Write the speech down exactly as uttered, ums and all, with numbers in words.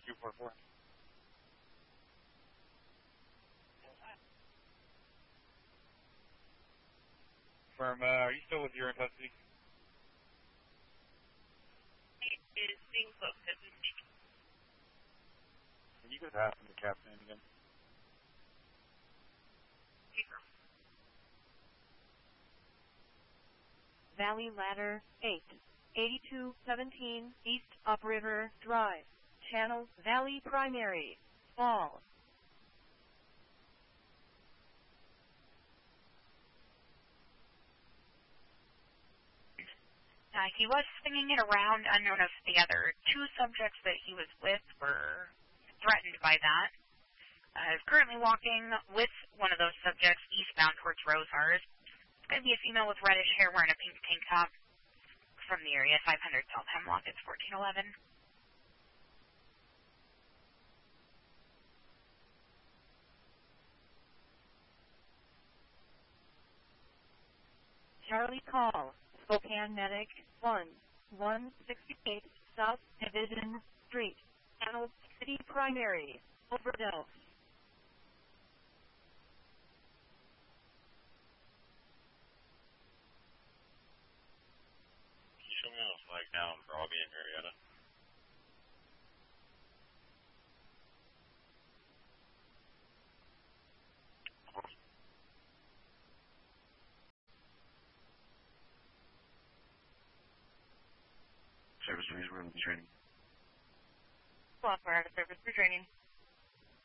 two four four. Firm, uh, are you still with your custody? It is being booked as we speak. Can you just ask him the captain again? Paper. Valley Ladder eight, eighty-two seventeen East Upriver Drive, Channel Valley Primary, Fall. Uh, he was swinging it around unknown of the other two subjects that he was with were threatened by that. Uh, is currently walking with one of those subjects eastbound towards Rosehars. It's going to be a female with reddish hair wearing a pink tank top from the area, five hundred South Hemlock. It's fourteen eleven. Charlie Call, Spokane Medic one, one sixty-eight South Division Street, Channel City Primary, Overdose. Can you show me on the flag down for Robbie and Marietta? Service for training. Software out of service for training.